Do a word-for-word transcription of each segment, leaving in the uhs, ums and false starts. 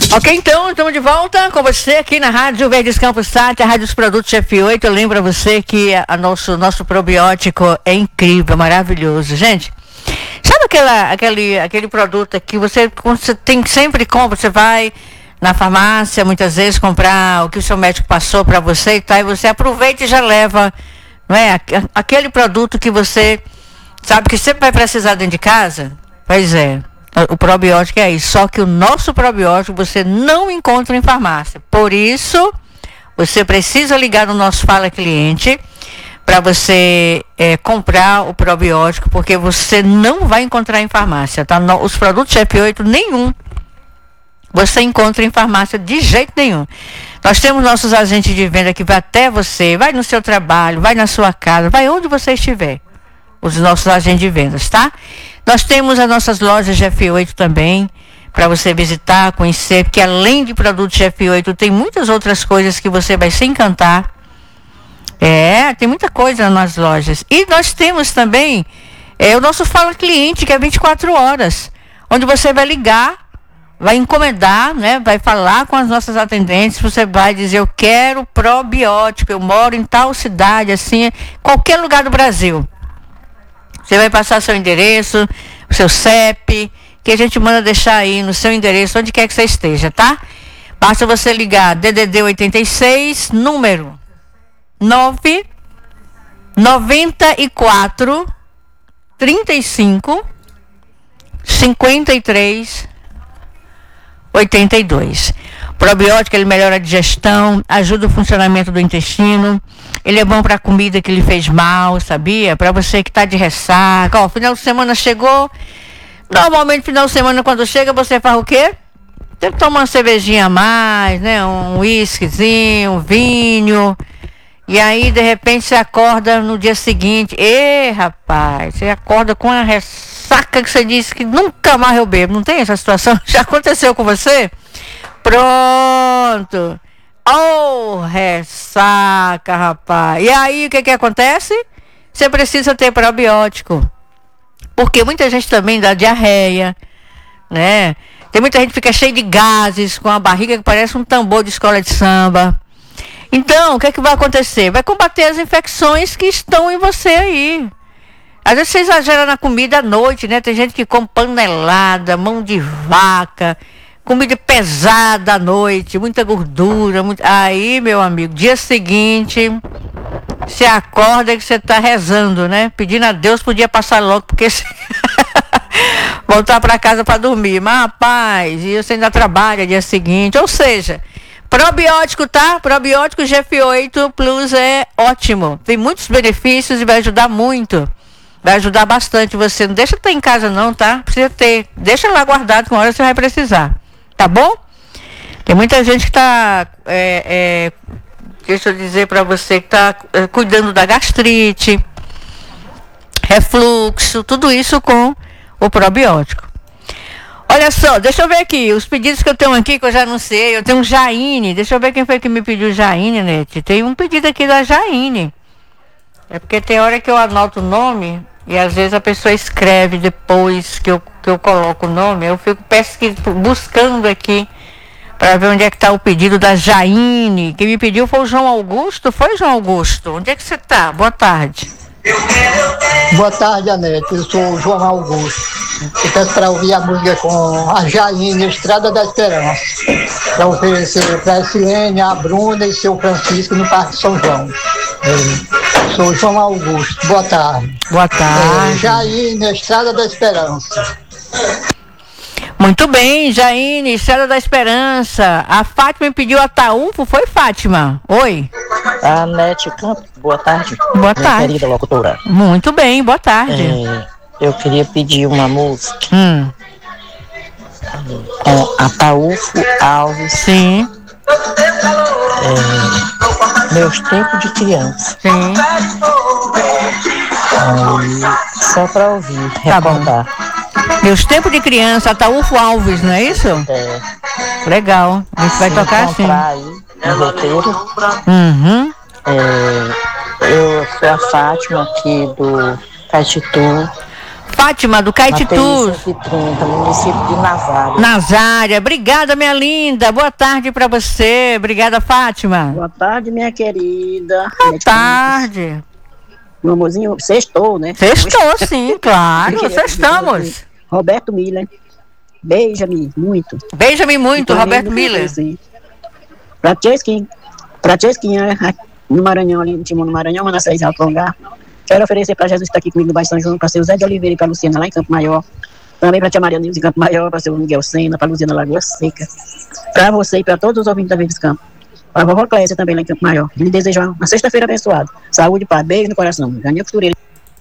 Ok, então, estamos de volta com você aqui na Rádio Verdes Campos Sat, a Rádio dos Produtos F oito. Eu lembro a você que a nosso, nosso probiótico é incrível, maravilhoso. Gente, sabe aquela, aquele, aquele produto que você, você tem sempre compra, você vai na farmácia muitas vezes comprar o que o seu médico passou para você e tal, e você aproveita e já leva, não é? Aquele produto que você sabe que sempre vai precisar dentro de casa? Pois é. O probiótico é isso, só que o nosso probiótico você não encontra em farmácia. Por isso, você precisa ligar no nosso Fala Cliente para você é, comprar o probiótico, porque você não vai encontrar em farmácia, tá? No, os produtos F oito, nenhum você encontra em farmácia de jeito nenhum. Nós temos nossos agentes de venda que vai até você, vai no seu trabalho, vai na sua casa, vai onde você estiver. Os nossos agentes de vendas, tá? Nós temos as nossas lojas de F oito também, para você visitar, conhecer, porque além de produtos de F oito, tem muitas outras coisas que você vai se encantar. É, tem muita coisa nas lojas. E nós temos também é, o nosso Fala Cliente, que é vinte e quatro horas, onde você vai ligar, vai encomendar, né? Vai falar com as nossas atendentes, você vai dizer, eu quero probiótico, eu moro em tal cidade, assim, qualquer lugar do Brasil. Você vai passar seu endereço, o seu C E P, que a gente manda deixar aí no seu endereço, onde quer que você esteja, tá? Basta você ligar D D D oitenta e seis, número nove noventa e quatro trinta e cinco cinquenta e três oitenta e dois. Probiótico, ele melhora a digestão, ajuda o funcionamento do intestino, ele é bom para comida que lhe fez mal, sabia? Para você que está de ressaca, ó, final de semana chegou, normalmente final de semana quando chega você faz o quê? Tem que tomar uma cervejinha a mais, né? Um whiskyzinho, um vinho, e aí de repente você acorda no dia seguinte, ê rapaz, você acorda com a ressaca que você disse que nunca mais eu bebo, não tem essa situação? Já aconteceu com você? Pronto. Oh, ressaca, rapaz. E aí, o que que acontece? Você precisa ter probiótico. Porque muita gente também dá diarreia, né? Tem muita gente que fica cheia de gases, com a barriga que parece um tambor de escola de samba. Então, o que é que vai acontecer? Vai combater as infecções que estão em você aí. Às vezes você exagera na comida à noite, né? Tem gente que come panelada, mão de vaca, comida pesada à noite, muita gordura, muito... Aí, meu amigo, dia seguinte, você acorda que você está rezando, né? Pedindo a Deus, podia passar logo, porque você... voltar para casa para dormir. Mas, rapaz, e você ainda trabalha dia seguinte. Ou seja, probiótico, tá? Probiótico G F oito Plus é ótimo. Tem muitos benefícios e vai ajudar muito. Vai ajudar bastante você. Não deixa ter em casa não, tá? Precisa ter. Deixa lá guardado, com a hora você vai precisar. Tá bom? Tem muita gente que está, é, é, deixa eu dizer para você, que está é, cuidando da gastrite, refluxo, tudo isso com o probiótico. Olha só, deixa eu ver aqui, os pedidos que eu tenho aqui, que eu já anunciei, eu tenho um Jaine, deixa eu ver quem foi que me pediu Jaine, Nete. Tem um pedido aqui da Jaine. É porque tem hora que eu anoto o nome e às vezes a pessoa escreve depois que eu, que eu coloco o nome, eu fico pesquisando, buscando aqui para ver onde é que está o pedido da Jaine. Quem me pediu foi o João Augusto. Foi, João Augusto? Onde é que você está? Boa tarde. Boa tarde, Anete. Eu sou o João Augusto. Eu peço para ouvir a música com a Jaine, Estrada da Esperança. Para oferecer para a Silene, a Bruna e seu Francisco no Parque São João. Eu sou o João Augusto. Boa tarde. Boa tarde. É, Jaine, Estrada da Esperança. Muito bem, Jaine, Estrada da Esperança. A Fátima me pediu Ataúfo, foi, Fátima? Oi. A Nete Campos, boa tarde. Boa tarde. Minha querida locutora. Muito bem, boa tarde. É, eu queria pedir uma música. Hum. É, Ataúfo Alves. Sim. É, Meus Tempos de Criança. Sim. É, só para ouvir, Tá recordar. Meus Tempos de Criança, Ataúfo Alves, não é isso? É. Legal. A gente vai tocar assim. Aí, no roteiro. Uhum. É, eu sou a Fátima aqui do Caetitu. Fátima, do Caetitus. cento e trinta, município de Nazária. Nazária. Obrigada, minha linda. Boa tarde pra você. Obrigada, Fátima. Boa tarde, minha querida. Boa tarde. Meu amorzinho, sextou, né? Sextou, sim, claro. Sextamos. Roberto Miller. Beija-me muito. Beija-me muito, Roberto Miller. Pra Chesquinha, pra Chesquinha, no Maranhão, ali no Timão do Maranhão, Mana seis Alto Longar. Quero oferecer pra Jesus que tá aqui comigo no bairro São João, pra seu Zé de Oliveira e pra Luciana lá em Campo Maior. Também pra tia Maria Nilson em Campo Maior, pra seu Miguel Sena, pra Luciana Lagoa Seca. Pra você e pra todos os ouvintes da Verdes Campos. Pra vovó Clésia também lá em Campo Maior. Lhe desejo uma sexta-feira abençoada. Saúde, paz, beijo no coração. Ganhei costureira.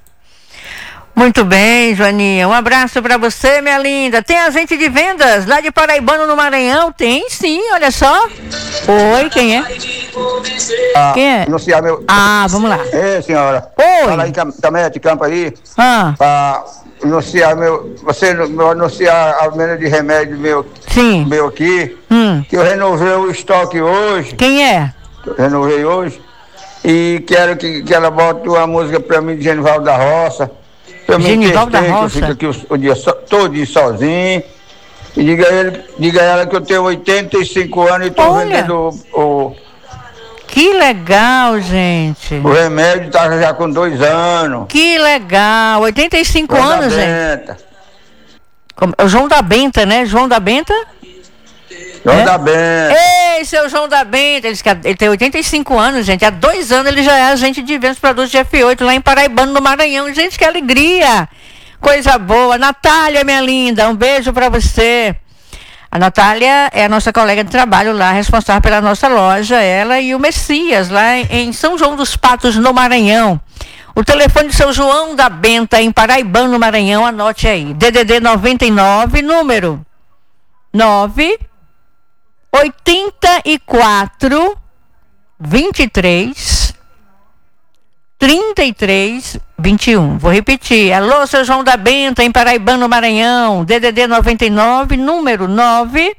Muito bem, Joaninha. Um abraço pra você, minha linda. Tem agente de vendas lá de Paraibano, no Maranhão? Tem sim, olha só. Oi, quem é? Ah, quem é? Anunciar meu... Ah, vamos lá. É, senhora. Oi. Fala aí também de campo aí. Ah. Pra anunciar meu... Você meu, anunciar a venda de remédio meu... Sim. Meu aqui. Hum. Que eu renovei o estoque hoje. Quem é? Eu renovei hoje. E quero que, que ela bote uma música pra mim de Genivaldo da Roça. Eu Genivaldo da que Roça. Eu fico aqui o, o dia so, todo sozinho. E diga, ele, diga a ela que eu tenho oitenta e cinco anos e estou vendendo o, o... Que legal, gente. O remédio está já com dois anos. Que legal. oitenta e cinco João anos, da gente. Benta. Como, o João da Benta, né? João da Benta? João é? da Benta. Ei, seu João da Benta. Ele, ele tem oitenta e cinco anos, gente. Há dois anos ele já é agente de vendas produtos de F oito lá em Paraibano, no Maranhão. Gente, que alegria. Coisa boa. Natália, minha linda, um beijo pra você. A Natália é a nossa colega de trabalho lá, responsável pela nossa loja, ela e o Messias, lá em São João dos Patos, no Maranhão. O telefone de seu João da Benta, em Paraibano, no Maranhão, anote aí. D D D noventa e nove, número nove oitenta e quatro vinte e três trinta e três vinte e um. Vou repetir. Alô, seu João da Benta, em Paraibano, Maranhão. D D D noventa e nove, número nove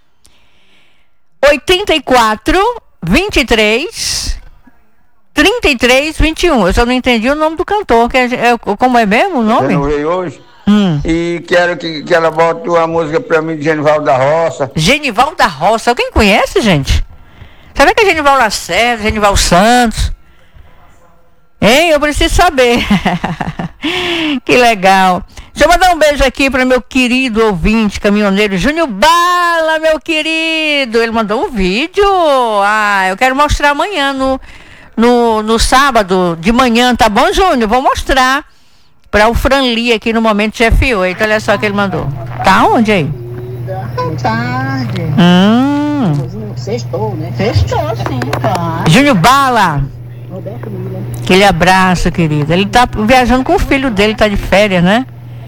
oitenta e quatro vinte e três trinta e três vinte e um. Eu só não entendi o nome do cantor. Que é, é, como é mesmo o nome? Eu renovei hoje. Hum. E quero que, que ela bote uma música pra mim de Genivaldo da Roça. Genivaldo da Roça. Alguém conhece, gente? Será que é Genivaldo Lacerda, Genivaldo Santos? Hein? Eu preciso saber. Que legal. Deixa eu mandar um beijo aqui para meu querido ouvinte, caminhoneiro Júnior Bala, meu querido. Ele mandou um vídeo. Ah, eu quero mostrar amanhã, no, no, no sábado de manhã, tá bom, Júnior? Vou mostrar para o Franli aqui no Momento de F oito. Olha só o que ele mandou. Tá onde aí? Boa tarde. Hum. Sextou, né? Sextou, sim, claro. Júnior Bala. Roberto Miller. Aquele abraço, querido. Ele tá viajando com o filho dele, tá de férias, né?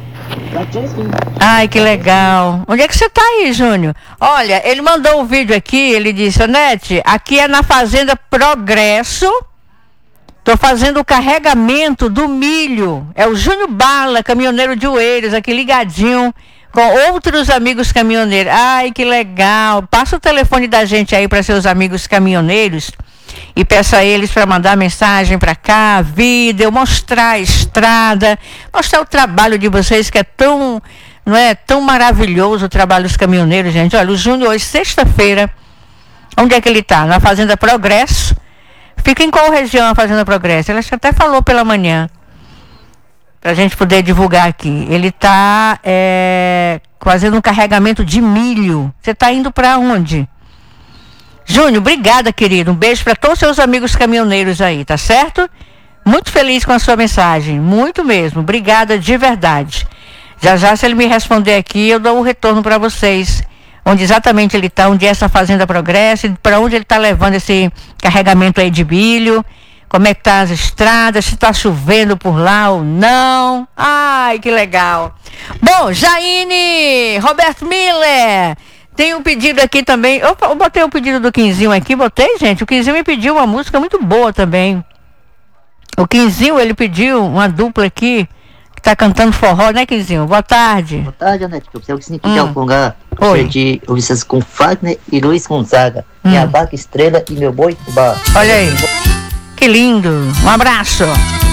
Ai, que legal. Onde é que você tá aí, Júnior? Olha, ele mandou um vídeo aqui, ele disse, Onete, aqui é na Fazenda Progresso. Tô fazendo o carregamento do milho. É o Júnior Bala, caminhoneiro de Oeiras, aqui ligadinho com outros amigos caminhoneiros. Ai, que legal. Passa o telefone da gente aí para seus amigos caminhoneiros e peça a eles para mandar mensagem para cá, vídeo, mostrar a estrada, mostrar o trabalho de vocês, que é tão, não é, tão maravilhoso o trabalho dos caminhoneiros, gente. Olha, o Júnior hoje, sexta-feira, onde é que ele está? Na Fazenda Progresso. Fica em qual região a Fazenda Progresso? Ele até falou pela manhã, para a gente poder divulgar aqui. Ele está é, fazendo um carregamento de milho. Você está indo para onde? Júnior, obrigada, querido. Um beijo para todos os seus amigos caminhoneiros aí, tá certo? Muito feliz com a sua mensagem, muito mesmo. Obrigada de verdade. Já já, se ele me responder aqui, eu dou um retorno para vocês, onde exatamente ele está, onde é essa Fazenda Progresso, para onde ele está levando esse carregamento aí de milho, como é que tá as estradas, se está chovendo por lá ou não. Ai, que legal. Bom, Jaine, Roberto Miller, tem um pedido aqui também. Eu, eu botei o pedido do Quinzinho aqui, botei, gente. O Quinzinho me pediu uma música muito boa também. O Quinzinho, ele pediu uma dupla aqui, que tá cantando forró, né, Quinzinho? Boa tarde. Boa tarde, Anete. Eu preciso que significa Hum. algum lugar. Oi. De Ulisses com Fagner e Luiz Gonzaga. Hum. Minha vaca estrela e meu boi fubá. Olha aí. Que lindo. Um abraço.